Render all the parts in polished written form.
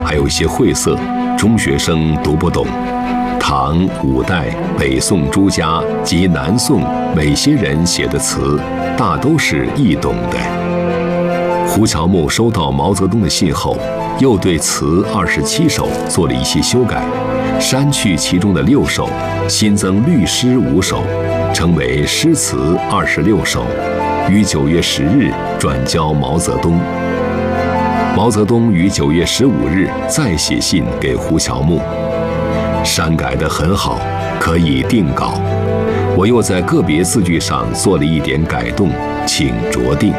还有一些晦涩，中学生读不懂。唐、五代、北宋朱家及南宋韦先人写的词，大都是易懂的。胡乔木收到毛泽东的信后，又对词27首做了一些修改，删去其中的6首，新增律诗5首，成为诗词26首，于9月10日转交毛泽东。毛泽东于9月15日再写信给胡乔木。删改得很好，可以定稿。我又在个别字句上做了一点改动，请酌定。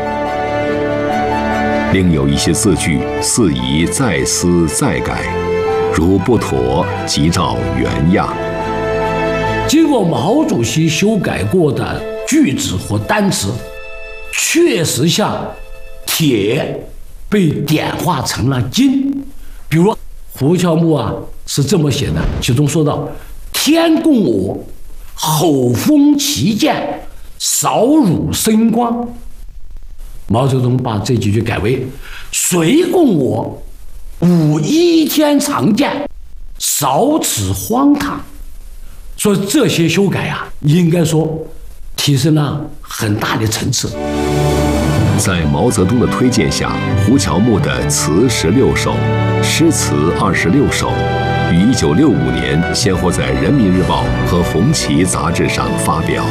另有一些字句似宜再思再改，如不妥，即照原样。 经过毛主席修改过的句子和单词，确实像铁被点化成了金。比如胡乔木是这么写的，其中说到：“天供我，吼风旗舰，扫辱生光。”毛泽东把这几句改为：“谁供我，舞一天长剑，扫此荒唐。”所以这些修改应该说提升了很大的层次。 在毛泽东的推荐下，胡乔木的词16首，诗词26首，于1965年先后在《人民日报》和《红旗》杂志上发表。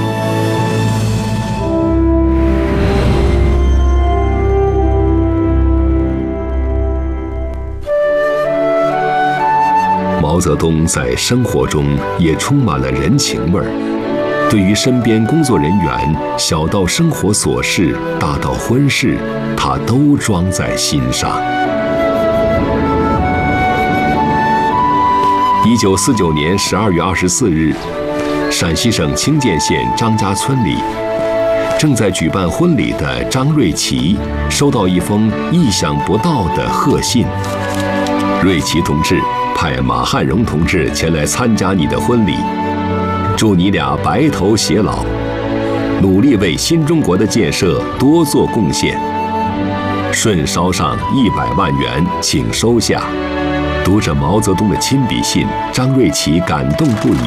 毛泽东在生活中也充满了人情味儿，对于身边工作人员，小到生活琐事，大到婚事，他都装在心上。1949年12月24日，陕西省清涧县张家村里，正在举办婚礼的张瑞琪收到一封意想不到的贺信。瑞琪同志派马汉荣同志前来参加你的婚礼，祝你俩白头偕老，努力为新中国的建设多做贡献。顺捎上100万元，请收下。读着毛泽东的亲笔信，张瑞琪感动不已。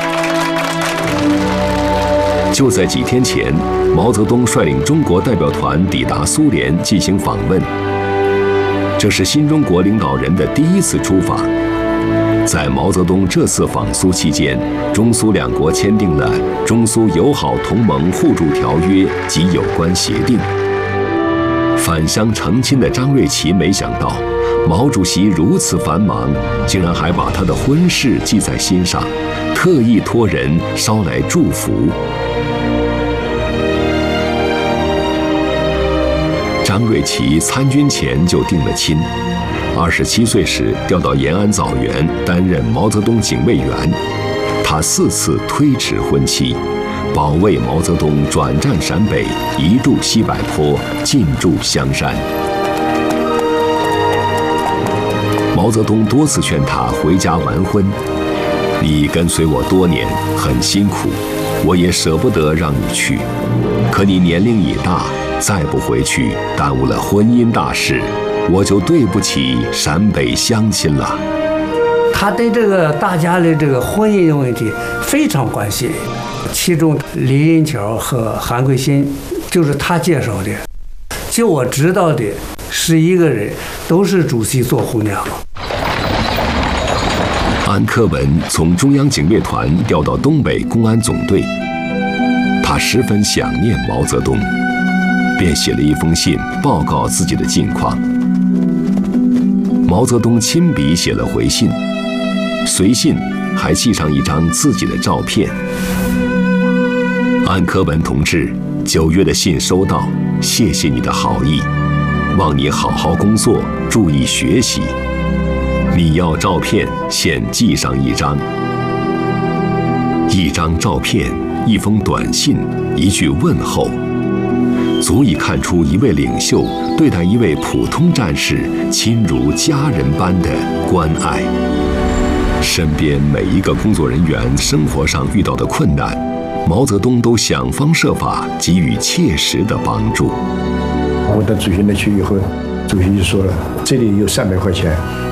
就在几天前，毛泽东率领中国代表团抵达苏联进行访问，这是新中国领导人的第一次出访。在毛泽东这次访苏期间，中苏两国签订了中苏友好同盟互助条约及有关协定。返乡成亲的张瑞琪没想到，毛主席如此繁忙，竟然还把他的婚事记在心上，特意托人捎来祝福。张瑞琪参军前就定了亲，27岁时调到延安枣园担任毛泽东警卫员，他4次推迟婚期，保卫毛泽东转战陕北，一渡西柏坡，进驻香山。毛泽东多次劝他回家完婚，你跟随我多年，很辛苦，我也舍不得让你去，可你年龄已大，再不回去，耽误了婚姻大事，我就对不起陕北乡亲了。 他对这个大家的这个婚姻问题非常关心，其中李银桥和韩桂新就是他介绍的，就我知道的11个人都是主席做红娘。 安克文从中央警卫团调到东北公安总队，他十分想念毛泽东，便写了一封信报告自己的近况。毛泽东亲笔写了回信，随信还系上一张自己的照片。安科文同志，9月的信收到，谢谢你的好意，望你好好工作，注意学习。你要照片，现寄上一张。一张照片，一封短信，一句问候，足以看出一位领袖对待一位普通战士亲如家人般的关爱。身边每一个工作人员生活上遇到的困难，毛泽东都想方设法给予切实的帮助。 我到主席那去以后，主席就说了，这里有300块钱，